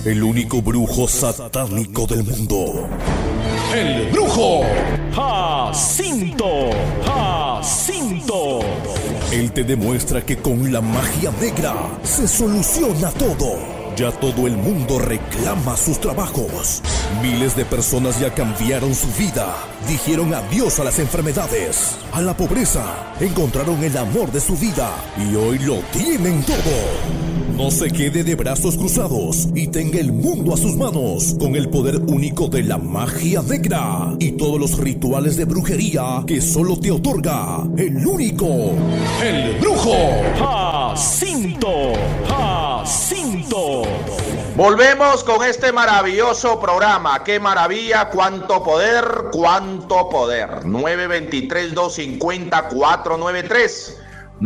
el único brujo satánico del mundo. ¡El Brujo Jacinto! ¡Jacinto! Él te demuestra que con la magia negra se soluciona todo. Ya todo el mundo reclama sus trabajos. Miles de personas ya cambiaron su vida. Dijeron adiós a las enfermedades, a la pobreza. Encontraron el amor de su vida y hoy lo tienen todo. No se quede de brazos cruzados y tenga el mundo a sus manos con el poder único de la magia negra y todos los rituales de brujería que solo te otorga el único, ¡El Brujo Jacinto! ¡Jacinto! Volvemos con este maravilloso programa. ¡Qué maravilla! ¡Cuánto poder! ¡Cuánto poder! 923-250-493.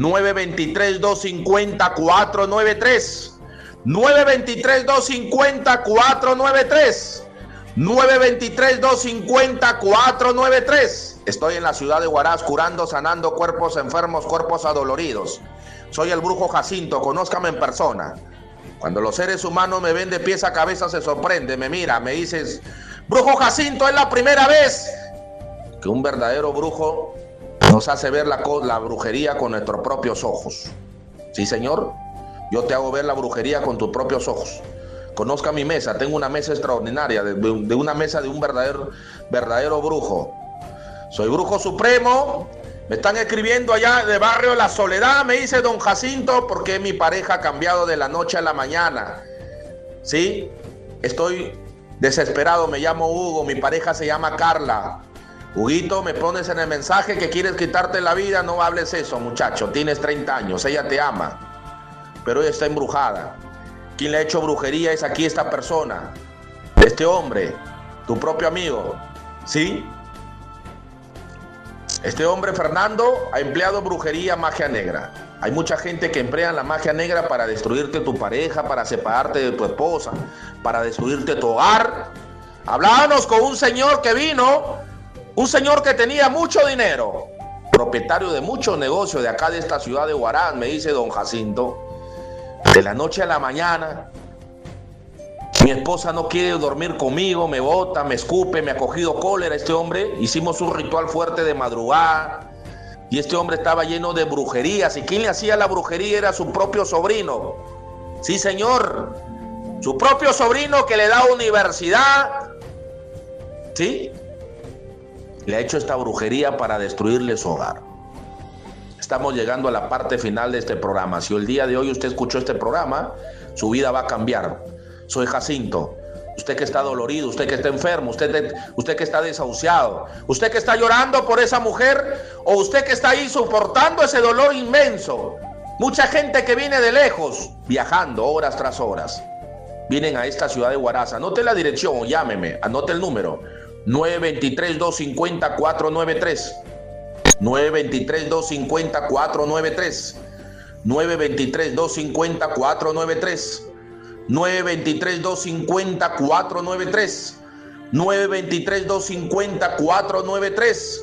923-250-493. 923-250-493. 923-250-493. Estoy en la ciudad de Huaraz curando, sanando cuerpos enfermos, cuerpos adoloridos. Soy el Brujo Jacinto, conózcame en persona. Cuando los seres humanos me ven de pies a cabeza se sorprende, me mira, me dices, Brujo Jacinto, es la primera vez que un verdadero brujo nos hace ver la brujería con nuestros propios ojos. Sí, señor, yo te hago ver la brujería con tus propios ojos. Conozca mi mesa, tengo una mesa extraordinaria, de una mesa de un verdadero brujo. Soy Brujo Supremo. Me están escribiendo allá de Barrio La Soledad, me dice don Jacinto, ¿por qué mi pareja ha cambiado de la noche a la mañana? Sí, estoy desesperado, me llamo Hugo, mi pareja se llama Carla. Huguito, me pones en el mensaje que quieres quitarte la vida, no hables eso, muchacho, tienes 30 años, ella te ama, pero ella está embrujada. ¿Quién le ha hecho brujería? Es aquí esta persona, este hombre, tu propio amigo, ¿sí? Este hombre, Fernando, ha empleado brujería, magia negra. Hay mucha gente que emplea la magia negra para destruirte tu pareja, para separarte de tu esposa, para destruirte tu hogar. Hablábamos con un señor que vino, un señor que tenía mucho dinero, propietario de muchos negocios de acá de esta ciudad de Huaraz, me dice don Jacinto, de la noche a la mañana, mi esposa no quiere dormir conmigo, me bota, me escupe, me ha cogido cólera este hombre. Hicimos un ritual fuerte de madrugada y este hombre estaba lleno de brujerías. ¿Y quién le hacía la brujería? Era su propio sobrino. Sí, señor, su propio sobrino que le da universidad. ¿Sí? Le ha hecho esta brujería para destruirle su hogar. Estamos llegando a la parte final de este programa. Si el día de hoy usted escuchó este programa, su vida va a cambiar. Soy Jacinto, usted que está dolorido, usted que está enfermo, usted que está desahuciado, usted que está llorando por esa mujer o usted que está ahí soportando ese dolor inmenso. Mucha gente que viene de lejos, viajando horas tras horas, vienen a esta ciudad de Huaraz. Anote la dirección o llámeme, anote el número 923-250-493. 923-250-493. 923-250-493. 923-250-493. 923-250-493.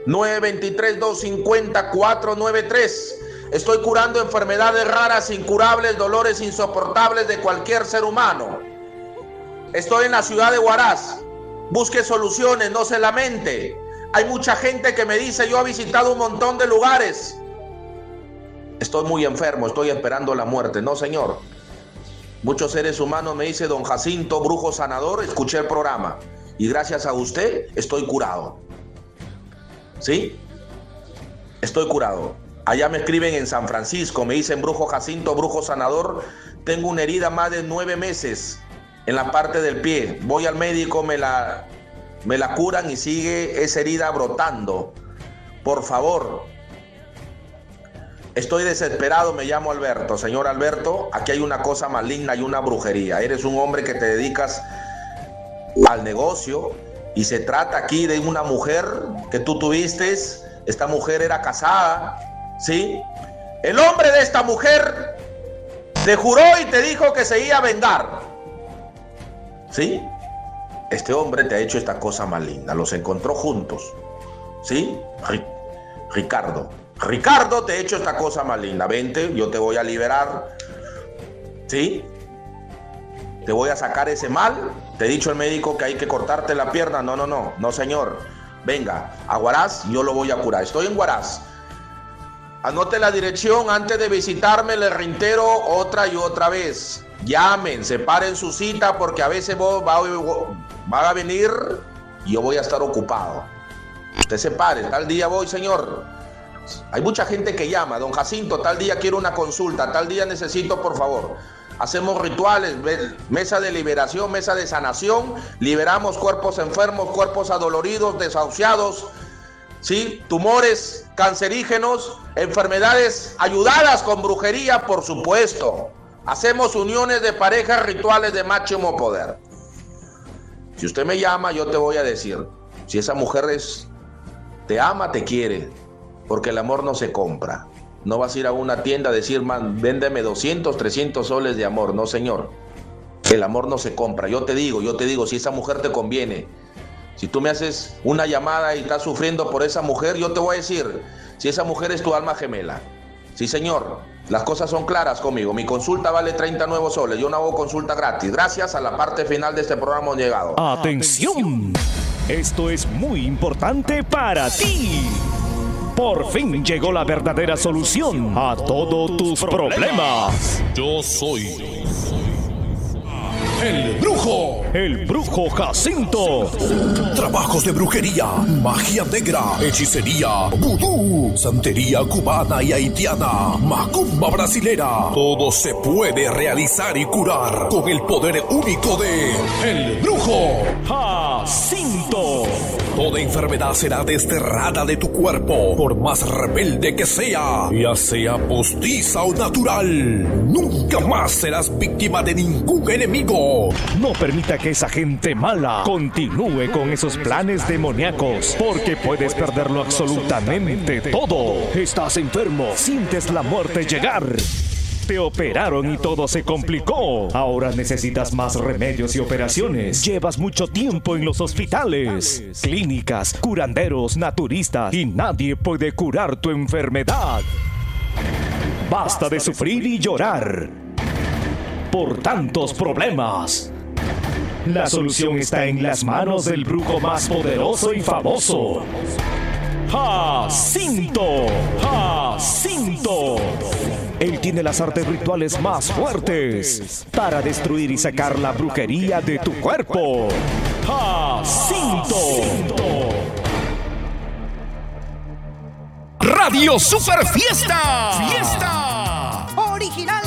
923-250-493. Estoy curando enfermedades raras, incurables, dolores insoportables de cualquier ser humano. Estoy en la ciudad de Huaraz. Busque soluciones, no se lamente. Hay mucha gente que me dice, yo he visitado un montón de lugares. Estoy muy enfermo, estoy esperando la muerte. No, señor. Muchos seres humanos me dicen, don Jacinto, brujo sanador, escuché el programa y gracias a usted estoy curado. ¿Sí? Estoy curado. Allá me escriben en San Francisco, me dicen, brujo Jacinto, brujo sanador, tengo una herida más de 9 meses en la parte del pie. Voy al médico, me la curan y sigue esa herida brotando. Por favor. Estoy desesperado, me llamo Alberto. Señor Alberto, aquí hay una cosa maligna y una brujería. Eres un hombre que te dedicas al negocio y se trata aquí de una mujer que tú tuviste. Esta mujer era casada, ¿sí? El hombre de esta mujer te juró y te dijo que se iba a vengar, ¿sí? Este hombre te ha hecho esta cosa maligna. Los encontró juntos, ¿sí? Ricardo, te he hecho esta cosa maligna. Vente, yo te voy a liberar. ¿Sí? te voy a sacar ese mal. Te he dicho el médico que hay que cortarte la pierna. No, señor. Venga, a Huaraz yo lo voy a curar. Estoy en Huaraz. Anote la dirección antes de visitarme, le reitero otra y otra vez. Llamen, separen su cita porque a veces vos va a venir y yo voy a estar ocupado. Usted separe, tal día voy, señor. Hay mucha gente que llama, don Jacinto, tal día quiero una consulta, tal día necesito, por favor. Hacemos rituales, mesa de liberación, mesa de sanación, liberamos cuerpos enfermos, cuerpos adoloridos, desahuciados, ¿sí? Tumores cancerígenos, enfermedades ayudadas con brujería, por supuesto. Hacemos uniones de parejas, rituales de máximo poder. Si usted me llama, yo te voy a decir, si esa mujer te ama, te quiere, porque el amor no se compra. No vas a ir a una tienda a decir, man, véndeme 200, 300 soles de amor. No, señor. El amor no se compra. Yo te digo, si esa mujer te conviene, si tú me haces una llamada y estás sufriendo por esa mujer, yo te voy a decir, si esa mujer es tu alma gemela. Sí, señor. Las cosas son claras conmigo. Mi consulta vale 30 nuevos soles. Yo no hago consulta gratis. Gracias a la parte final de este programa hemos llegado. ¡Atención! Esto es muy importante para ti. Por fin llegó la verdadera solución a todos tus problemas. Yo soy el brujo Jacinto. Trabajos de brujería, magia negra, hechicería, vudú, santería cubana y haitiana, macumba brasilera. Todo se puede realizar y curar con el poder único de el brujo Jacinto. Toda enfermedad será desterrada de tu cuerpo, por más rebelde que sea, ya sea postiza o natural. Nunca más serás víctima de ningún enemigo. No permita que esa gente mala continúe con esos planes demoníacos, porque puedes perderlo absolutamente todo. Estás enfermo, sientes la muerte llegar. Te operaron y todo se complicó. Ahora necesitas más remedios y operaciones. Llevas mucho tiempo en los hospitales, clínicas, curanderos, naturistas y nadie puede curar tu enfermedad. Basta de sufrir y llorar por tantos problemas. La solución está en las manos del brujo más poderoso y famoso, Jacinto. Jacinto. Él tiene las artes rituales más fuertes para destruir y sacar la brujería de tu cuerpo. Jacinto. Radio Super Fiesta. Original